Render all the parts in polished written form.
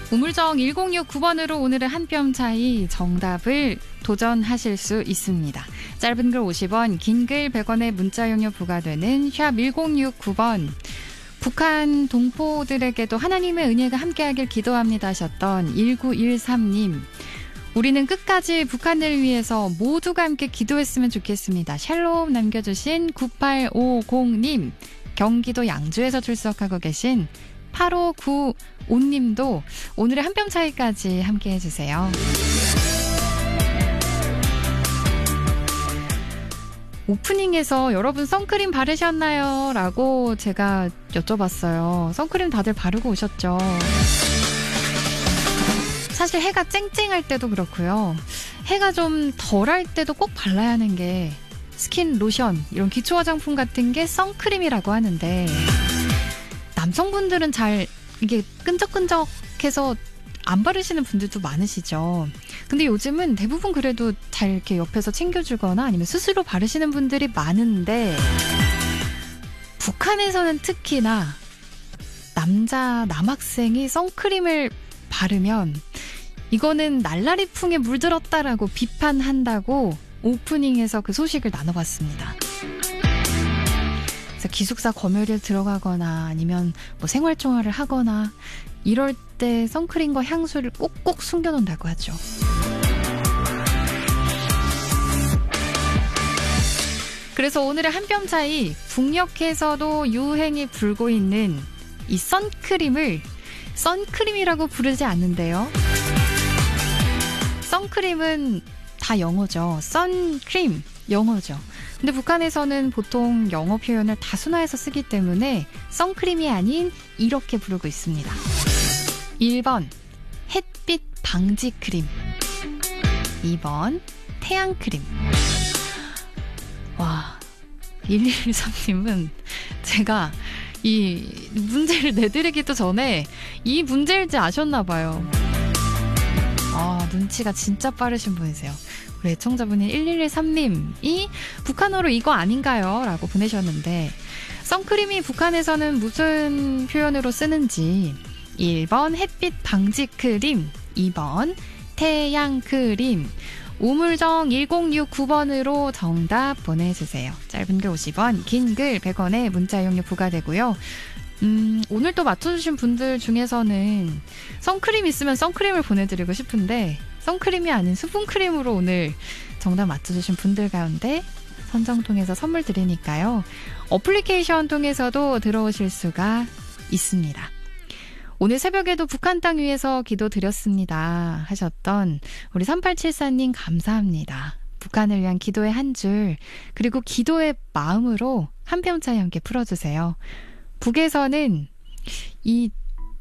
우물정 1069번으로 오늘은 한 뼘 차이 정답을 도전하실 수 있습니다. 짧은 글 50원, 긴 글 100원의 문자 용료 부과되는 샵 1069번. 북한 동포들에게도 하나님의 은혜가 함께하길 기도합니다 하셨던 1913님. 우리는 끝까지 북한을 위해서 모두가 함께 기도했으면 좋겠습니다. 샬롬 남겨주신 9850님. 경기도 양주에서 출석하고 계신 8595님도 오늘의 한 뼘 차이까지 함께 해주세요. 오프닝에서 여러분 선크림 바르셨나요? 라고 제가 여쭤봤어요. 선크림 다들 바르고 오셨죠? 사실 해가 쨍쨍할 때도 그렇고요. 해가 좀 덜할 때도 꼭 발라야 하는 게 스킨 로션, 이런 기초 화장품 같은 게 선크림이라고 하는데 남성분들은 잘 이게 끈적끈적해서 안 바르시는 분들도 많으시죠. 근데 요즘은 대부분 그래도 잘 이렇게 옆에서 챙겨주거나 아니면 스스로 바르시는 분들이 많은데 북한에서는 특히나 남학생이 선크림을 바르면 이거는 날라리풍에 물들었다라고 비판한다고 오프닝에서 그 소식을 나눠봤습니다. 그래서 기숙사 검열에 들어가거나 아니면 뭐 생활총알을 하거나 이럴 때 선크림과 향수를 꼭꼭 숨겨놓는다고 하죠. 그래서 오늘의 한 뼘 차이, 북녘에서도 유행이 불고 있는 이 선크림을 선크림이라고 부르지 않는데요. 선크림은 다 영어죠. 선크림, 영어죠. 근데 북한에서는 보통 영어 표현을 다순화해서 쓰기 때문에 선크림이 아닌 이렇게 부르고 있습니다. 1번 햇빛 방지 크림, 2번 태양크림. 와, 1113님은 제가 이 문제를 내드리기도 전에 이 문제일지 아셨나 봐요. 눈치가 진짜 빠르신 분이세요. 우리 애청자분인 1113님이 북한어로 이거 아닌가요? 라고 보내셨는데 선크림이 북한에서는 무슨 표현으로 쓰는지 1번 햇빛 방지 크림, 2번 태양 크림. 우물정 1069번으로 정답 보내주세요. 짧은 글 50원, 긴 글 100원의 문자 이용료 부과되고요. 오늘 또 맞춰주신 분들 중에서는 선크림 있으면 선크림을 보내드리고 싶은데 선크림이 아닌 수분크림으로 오늘 정답 맞춰주신 분들 가운데 선정 통해서 선물 드리니까요. 어플리케이션 통해서도 들어오실 수가 있습니다. 오늘 새벽에도 북한 땅 위에서 기도 드렸습니다 하셨던 우리 3874님 감사합니다. 북한을 위한 기도의 한 줄, 그리고 기도의 마음으로 한 뼘 차이 함께 풀어주세요. 북에서는 이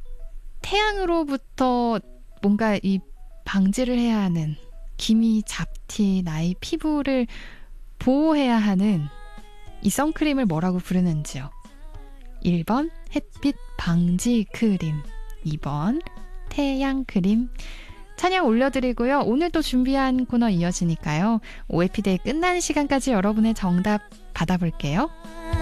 태양으로부터 뭔가 이 방지를 해야 하는, 기미, 잡티, 나의 피부를 보호해야 하는 이 선크림을 뭐라고 부르는지요. 1번 햇빛 방지 크림, 2번 태양 크림. 찬양 올려드리고요. 오늘 또 준비한 코너 이어지니까요. OFD의 끝나는 시간까지 여러분의 정답 받아볼게요.